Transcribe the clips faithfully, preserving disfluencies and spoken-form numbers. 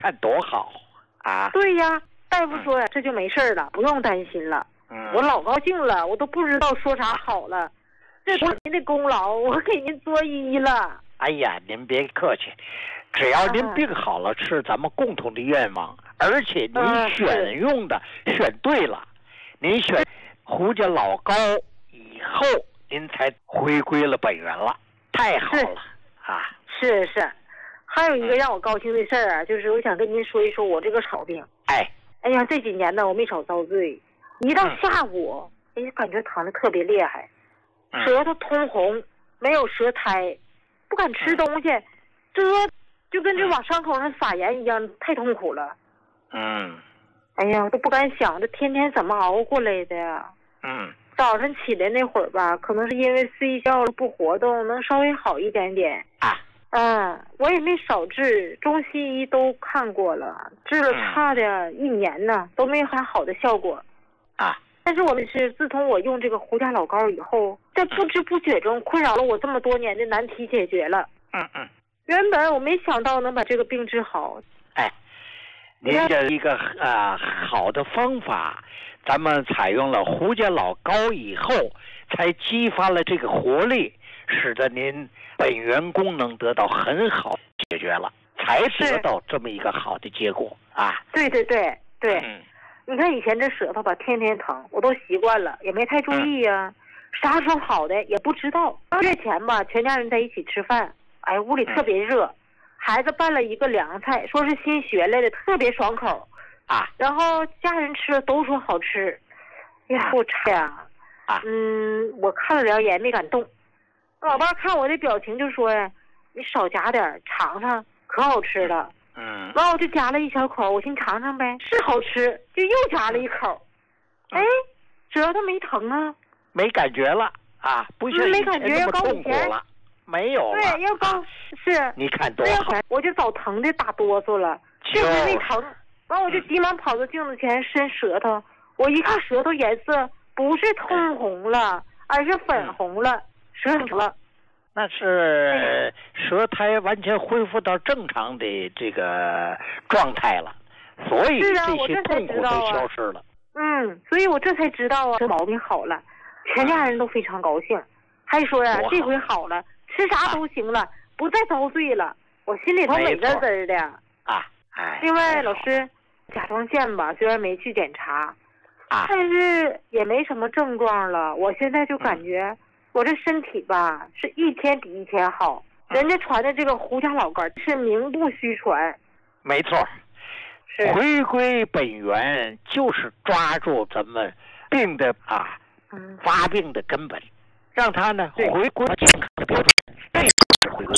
看多好啊！ 对呀，大夫说呀，这就没事了，不用担心了。 嗯， 我老高兴了，我都不知道说啥好了。这是您的功劳，我给您作揖了。 哎呀，您别客气，只要您病好了，是咱们共同的愿望。而且您选用的、嗯、选对了，您选胡家老高以后，您才回归了本源了，太好了啊！ 是是，还有一个让我高兴的事儿啊，就是我想跟您说一说我这个草病。 哎， 哎呀，这几年呢，我没少遭罪，一到下午，哎、嗯，感觉疼得特别厉害，舌头通红，没有舌苔，不敢吃东西，这就跟这往伤口上撒盐一样，太痛苦了。 嗯， 哎呀，我都不敢想，这天天怎么熬过来的呀？ 嗯， 早晨起来那会儿吧，可能是因为睡觉了不活动，能稍微好一点点。 啊， 嗯，我也没少治，中西医都看过了，治了差的一年呢，都没啥好的效果。 啊， 但是我们是自从我用这个胡家老膏以后，在不知不觉中困扰了我这么多年的难题解决了。 嗯嗯， 原本我没想到能把这个病治好。 哎。您这一个啊、呃、好的方法，咱们采用了胡家老膏以后，才激发了这个活力，使得您本源功能得到很好解决了，才得到这么一个好的结果啊！ 对对对对， 嗯， 你看以前这舌头吧，天天疼，我都习惯了，也没太注意呀、啊嗯。啥时候好的也不知道。月前吧，全家人在一起吃饭，哎，屋里特别热。嗯，孩子拌了一个凉菜，说是新学来的，特别爽口啊。然后家人吃了都说好吃。哎呀，我菜呀， 啊， 嗯，我看了两眼没敢动。老伴看我的表情就说呀：“你少夹点，尝尝，可好吃了。” 嗯。 然后我就夹了一小口，我寻尝尝呗，是好吃，就又夹了一口。哎，舌头没疼啊， 没感觉了啊，不像以前那么痛苦了。没有了， 对，要高、啊、是。 你看多好， 我就早疼的打哆嗦了，就是没疼。完，我就急忙跑到镜子前伸舌头，嗯、我一看舌头颜色不是通红了，而是粉红了，舌头了。 那是舌苔完全恢复到正常的这个状态了，所以这些痛苦都消失了。 啊、嗯，所以我这才知道啊，这毛病好了，全家人都非常高兴，还说呀、啊，这回好了。吃啥都行了、啊，不再遭罪了，我心里头美滋滋的啊！哎， 另外，老师，甲状腺吧，虽然没去检查， 啊， 但是也没什么症状了。我现在就感觉、嗯、我这身体吧，是一天比一天好。嗯、人家传的这个胡家老干是名不虚传。 没错， 是回归本源，就是抓住咱们病的啊， 嗯， 发病的根本，让它呢回归健康的标准。这是回归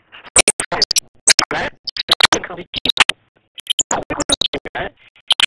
来健康的基础，回归本源，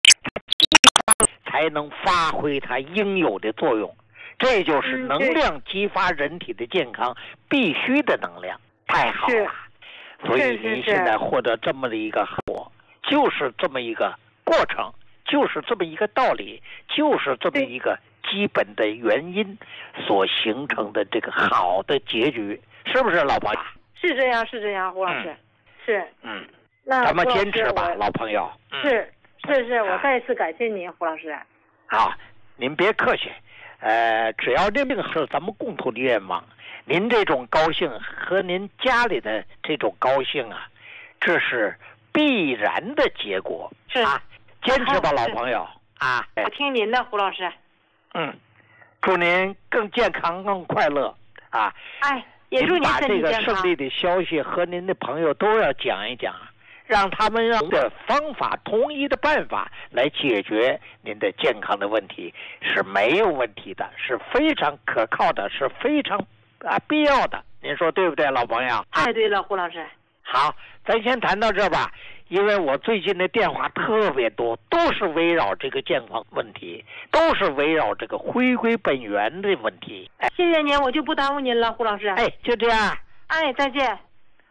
才能发挥它应有的作用。这就是能量激发人体的健康必须的能量，太好了。所以您现在获得这么的一个好果，就是这么一个过程，就是这么一个道理，就是这么一个基本的原因所形成的这个好的结局，是不是老朋友？ 是这样，是这样，胡老师，嗯、是， 嗯， 那咱们坚持吧，老朋友。 是是是，我再次感谢您，胡老师。 好，您别客气，呃，只要这病是咱们共同的愿望，您这种高兴和您家里的这种高兴啊，这是必然的结果。 是啊，坚持吧，老朋友啊！ 我听您的，胡老师。 嗯，祝您更健康、更快乐啊！ 哎，也祝您把这个身体健康。 胜利的消息和您的朋友都要讲一讲，让他们用的方法、统一的办法来解决您的健康的问题是没有问题的，是非常可靠的，是非常啊必要的。您说对不对，老朋友？ 太对了，胡老师。 好，咱先谈到这吧。因为我最近的电话特别多，都是围绕这个健康问题，都是围绕这个回归本源的问题。 谢谢您，我就不耽误您了，胡老师。 哎，就这样。 哎，再见。